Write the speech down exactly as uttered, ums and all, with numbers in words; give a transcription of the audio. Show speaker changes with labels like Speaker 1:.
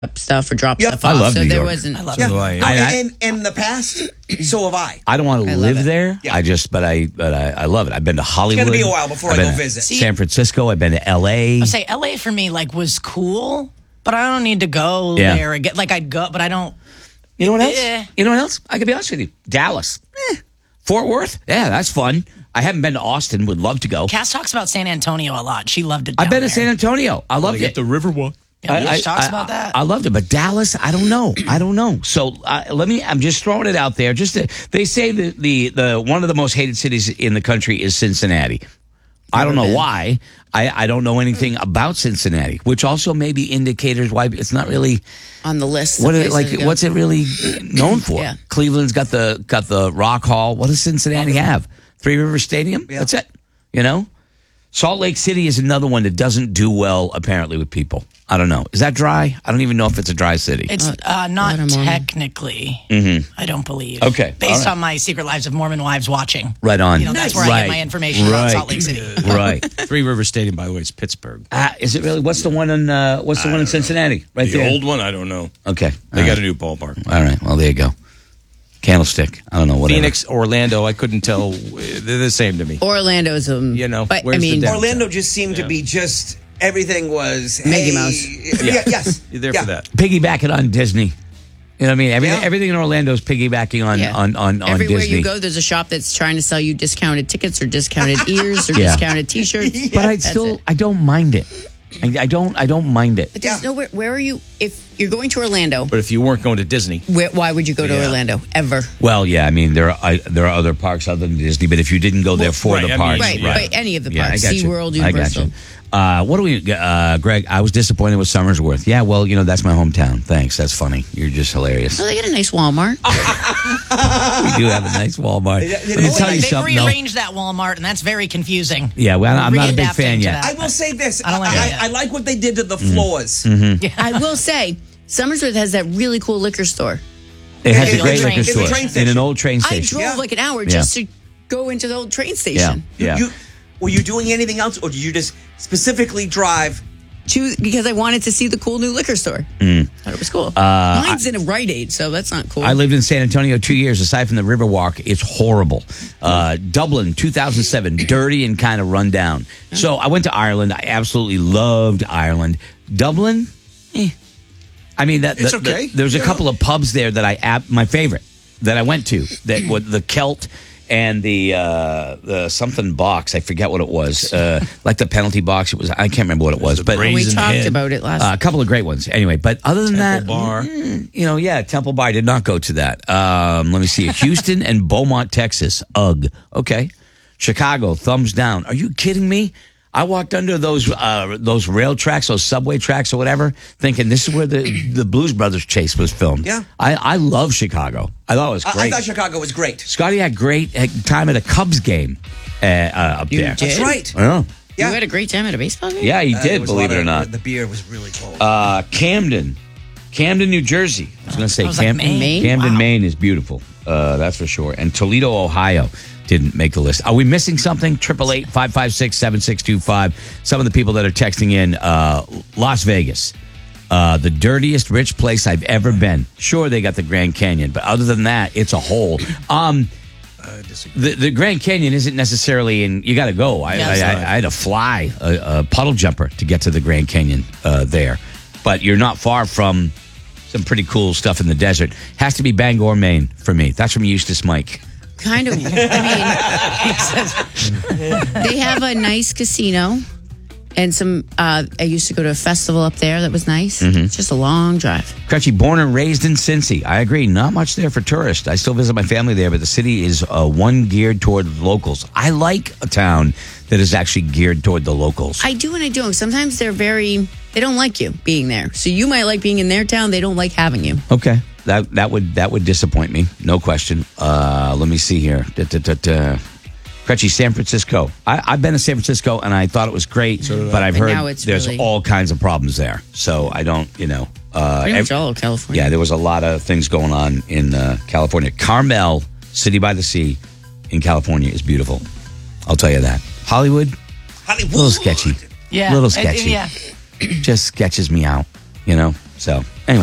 Speaker 1: stuff or drop
Speaker 2: Yep.
Speaker 1: stuff
Speaker 3: I
Speaker 1: off.
Speaker 3: love
Speaker 1: so
Speaker 3: New
Speaker 1: there
Speaker 3: York.
Speaker 1: wasn't.
Speaker 4: I love
Speaker 2: Yeah.
Speaker 4: New
Speaker 2: No,
Speaker 4: York.
Speaker 3: I- I-
Speaker 2: and, and in the past, so have I.
Speaker 3: I don't want to
Speaker 1: I love
Speaker 3: live
Speaker 1: it.
Speaker 3: there.
Speaker 2: Yeah.
Speaker 3: I just, but I, but I, I love it. I've been to Hollywood.
Speaker 2: be a while before
Speaker 3: I've
Speaker 2: I
Speaker 3: been
Speaker 2: go
Speaker 3: to
Speaker 2: visit.
Speaker 3: San Francisco. I've been to L A.
Speaker 4: I say L A for me like was cool, but I don't need to go
Speaker 3: Yeah.
Speaker 4: there again. Like I'd go, but I don't.
Speaker 3: You know what else?
Speaker 4: Eh.
Speaker 3: You know what else? I could be honest with you. Dallas. Eh. Fort Worth. Yeah, that's fun. I haven't been to Austin. Would love to go.
Speaker 4: Cass talks about San Antonio a lot. She loved it.
Speaker 3: I've
Speaker 4: down
Speaker 3: been
Speaker 4: there.
Speaker 3: to San Antonio. I loved
Speaker 5: They
Speaker 3: it.
Speaker 5: get the Riverwalk.
Speaker 4: Yeah, she talks about that.
Speaker 3: I loved it, but Dallas, I don't know. I don't know. So uh, let me. I'm just throwing it out there. Just to, they say that the the one of the most hated cities in the country is Cincinnati. I don't know why. I, I don't know anything about Cincinnati, which also may be indicators why it's not really
Speaker 1: on the list.
Speaker 3: what
Speaker 1: of
Speaker 3: is it, like.
Speaker 1: places to go.
Speaker 3: What's it really known for?
Speaker 1: Yeah.
Speaker 3: Cleveland's got the got the Rock Hall. What does Cincinnati have? Three River Stadium.
Speaker 2: Yeah.
Speaker 3: That's it. You know. Salt Lake City is another one that doesn't do well, apparently, with people. I don't know. Is that dry? I don't even know if it's a dry city.
Speaker 4: It's uh, not
Speaker 1: Let 'em on.
Speaker 4: technically.
Speaker 3: Mm-hmm.
Speaker 4: I don't believe.
Speaker 3: Okay.
Speaker 4: Based
Speaker 3: All right.
Speaker 4: on my Secret Lives of Mormon Wives watching.
Speaker 3: Right on.
Speaker 4: You know, that's where I
Speaker 3: Right.
Speaker 4: get my information about
Speaker 3: Right.
Speaker 4: Salt Lake City.
Speaker 3: Right.
Speaker 5: Three River Stadium, by the way, is Pittsburgh.
Speaker 3: Ah, is it really? What's the one in? Uh, what's the one in Cincinnati? Right
Speaker 5: The
Speaker 3: there.
Speaker 5: old one, I don't know.
Speaker 3: Okay.
Speaker 5: They
Speaker 3: All
Speaker 5: got
Speaker 3: right.
Speaker 5: a new ballpark.
Speaker 3: All right. Well, there you go. Candlestick. I don't know. Whatever.
Speaker 5: Phoenix, Orlando, I couldn't tell. They're the same to me.
Speaker 1: Orlando's, um,
Speaker 5: You know,
Speaker 1: but I
Speaker 5: where's the
Speaker 1: mean,
Speaker 5: downtown?
Speaker 2: Orlando just seemed to
Speaker 5: Yeah.
Speaker 2: be just everything was
Speaker 1: Mickey
Speaker 2: hey,
Speaker 1: Mouse.
Speaker 2: Yeah. Yes,
Speaker 5: You're there
Speaker 2: yeah.
Speaker 5: for that.
Speaker 3: Piggyback it on Disney. You know what I mean? Everything,
Speaker 2: Yeah.
Speaker 3: everything in Orlando is piggybacking on
Speaker 1: yeah.
Speaker 3: on on, on
Speaker 1: everywhere
Speaker 3: Disney.
Speaker 1: you go, there's a shop that's trying to sell you discounted tickets or discounted ears or
Speaker 3: Yeah.
Speaker 1: discounted T-shirts.
Speaker 3: but I
Speaker 1: That's
Speaker 3: still
Speaker 1: it.
Speaker 3: I don't mind it. I, I don't I don't mind it.
Speaker 1: But there's
Speaker 2: Yeah.
Speaker 1: nowhere. Where are you? If you're going to Orlando,
Speaker 5: But if you weren't going to Disney,
Speaker 1: where, why would you go to
Speaker 5: Yeah.
Speaker 1: Orlando ever?
Speaker 3: Well, yeah. I mean, there are I, there are other parks other than Disney, but if you didn't go there for
Speaker 5: right,
Speaker 3: the
Speaker 5: I
Speaker 3: parks,
Speaker 5: mean,
Speaker 1: Right,
Speaker 5: Yeah.
Speaker 1: but any of the
Speaker 3: Yeah,
Speaker 1: parks,
Speaker 3: I got you.
Speaker 1: SeaWorld,
Speaker 3: I got
Speaker 1: Universal.
Speaker 3: you. Uh, what do we, uh, Greg? I was disappointed with Summersworth. Yeah, well, you know that's my hometown. Thanks, that's funny. You're just hilarious.
Speaker 1: Oh, they got a nice Walmart.
Speaker 3: We do have a nice Walmart.
Speaker 2: Yeah, you
Speaker 3: Let me
Speaker 2: know
Speaker 3: tell
Speaker 2: what?
Speaker 3: you
Speaker 4: They've
Speaker 3: something. though.
Speaker 4: rearranged that Walmart, and that's very confusing.
Speaker 3: Yeah, well, I'm not a big fan
Speaker 4: Readapting to
Speaker 3: yet.
Speaker 4: that.
Speaker 2: I will say this.
Speaker 4: I don't like
Speaker 2: I,
Speaker 4: that.
Speaker 2: I, I like what they did to the
Speaker 3: Mm-hmm.
Speaker 2: floors.
Speaker 1: I will say, Summersworth has that really cool liquor store.
Speaker 3: It has
Speaker 2: In
Speaker 3: a
Speaker 2: the
Speaker 3: great
Speaker 2: train-
Speaker 3: liquor
Speaker 2: in the
Speaker 3: store
Speaker 2: train
Speaker 3: in
Speaker 2: station.
Speaker 3: an old train
Speaker 1: I
Speaker 3: station.
Speaker 1: drove
Speaker 2: Yeah.
Speaker 1: like an hour
Speaker 3: Yeah.
Speaker 1: just to go into the old train
Speaker 3: Yeah,
Speaker 1: station.
Speaker 3: yeah.
Speaker 2: You, were you doing anything else, or did you just specifically drive?
Speaker 1: Choose, because I wanted to see the cool new liquor store.
Speaker 3: Mm.
Speaker 1: Thought it was cool. Mine's in a Rite Aid, so that's not cool.
Speaker 3: I lived in San Antonio two years. Aside from the Riverwalk, it's horrible. Uh, Dublin, two thousand seven, dirty and kind of run down. So I went to Ireland. I absolutely loved Ireland. Dublin, eh. I mean, that
Speaker 5: It's
Speaker 3: the- the-
Speaker 5: okay.
Speaker 3: there's a
Speaker 5: Yeah.
Speaker 3: couple of pubs there that I ab- my favorite that I went to that were the Celt and the uh, the something box. I forget what it was. Uh, like the penalty box. It was. I can't remember what it was.
Speaker 5: the
Speaker 3: But
Speaker 1: we
Speaker 5: Brazen
Speaker 1: talked
Speaker 5: Head.
Speaker 1: about it last
Speaker 3: uh, a couple of great ones. Anyway, but other than
Speaker 5: Temple
Speaker 3: that,
Speaker 5: Bar.
Speaker 3: mm, you know, yeah, Temple Bar. I did not go to that. Um, let me see. Houston and Beaumont, Texas. Ugh. Okay. Chicago. Thumbs down. Are you kidding me? I walked under those uh, those rail tracks, those subway tracks or whatever, thinking this is where the, the Blues Brothers chase was filmed.
Speaker 2: Yeah.
Speaker 3: I, I love Chicago. I thought it was
Speaker 2: I,
Speaker 3: great.
Speaker 2: I thought Chicago was great.
Speaker 3: Scotty had great uh, time at a Cubs game uh, uh, up
Speaker 1: You
Speaker 3: there.
Speaker 1: did?
Speaker 2: That's right.
Speaker 3: I know.
Speaker 1: You
Speaker 2: Yeah.
Speaker 1: had a great time at a baseball game?
Speaker 3: Yeah, he
Speaker 2: Uh,
Speaker 3: did,
Speaker 2: there was a
Speaker 3: believe
Speaker 2: lot
Speaker 3: it or
Speaker 2: of-
Speaker 3: not.
Speaker 2: The beer was really cold.
Speaker 3: Uh, Camden, Camden, New Jersey. I was going to say
Speaker 4: I was like,
Speaker 3: Camden,
Speaker 4: Maine?
Speaker 3: Camden,
Speaker 4: Wow.
Speaker 3: Maine is beautiful. Uh, that's for sure. And Toledo, Ohio, didn't make the list. Are we missing something? Triple eight five five six seven six two five. Some of the people that are texting in, uh, Las Vegas, uh, the dirtiest rich place I've ever been. Sure, they got the Grand Canyon, but other than that, it's a hole. Um, the, the Grand Canyon isn't necessarily in. You got to go. I,
Speaker 4: Yeah,
Speaker 3: I, I,
Speaker 4: sorry.
Speaker 3: I had to fly a, a puddle jumper to get to the Grand Canyon uh, there, but you're not far from some pretty cool stuff in the desert. Has to be Bangor, Maine for me. That's from Eustace Mike.
Speaker 1: Kind of. I mean, they have a nice casino and some. Uh, I used to go to a festival up there that was nice.
Speaker 3: Mm-hmm.
Speaker 1: It's just a long drive.
Speaker 3: Crutchy, born and raised in Cincy. I agree. Not much there for tourists. I still visit my family there, but the city is uh, one geared toward locals. I like a town that is actually geared toward the locals.
Speaker 1: I do and I don't. Sometimes they're very. They don't like you being there. So you might like being in their town. They don't like having you.
Speaker 3: Okay, that that would that would disappoint me, no question. Uh, let me see here. Da, da, da, da. Crutchy, San Francisco. I, I've been to San Francisco and I thought it was great, but I've
Speaker 1: But
Speaker 3: heard
Speaker 1: now it's
Speaker 3: there's
Speaker 1: really-
Speaker 3: all kinds of problems there. So I don't, you know. Uh,
Speaker 1: Pretty much
Speaker 3: ev-
Speaker 1: all of California.
Speaker 3: yeah, there was a lot of things going on in uh, California. Carmel, City by the Sea, in California is beautiful. I'll tell you that. Hollywood,
Speaker 2: Hollywood.
Speaker 3: a little sketchy.
Speaker 4: Yeah.
Speaker 3: little
Speaker 4: I-
Speaker 3: sketchy.
Speaker 4: yeah.
Speaker 3: Just sketches me out, you know. So anyway.